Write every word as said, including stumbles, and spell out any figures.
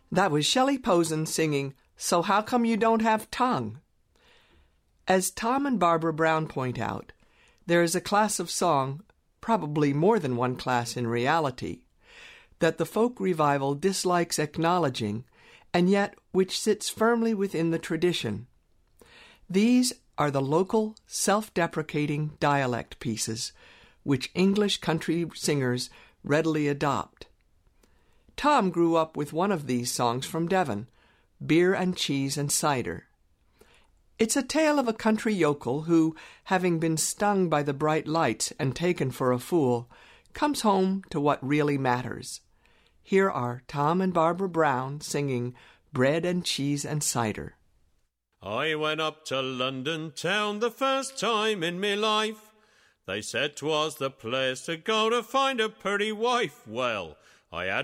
That was Shelley Posen singing So How Come You Don't Have Tongue? As Tom and Barbara Brown point out, there is a class of song, probably more than one class in reality, that the folk revival dislikes acknowledging, and yet which sits firmly within the tradition. These are the local, self-deprecating dialect pieces, which English country singers readily adopt. Tom grew up with one of these songs from Devon, Beer and Cheese and Cider. It's a tale of a country yokel who, having been stung by the bright lights and taken for a fool, comes home to what really matters. Here are Tom and Barbara Brown singing Bread and Cheese and Cider. I went up to London town the first time in me life. They said 'twas the place to go to find a pretty wife. Well, I had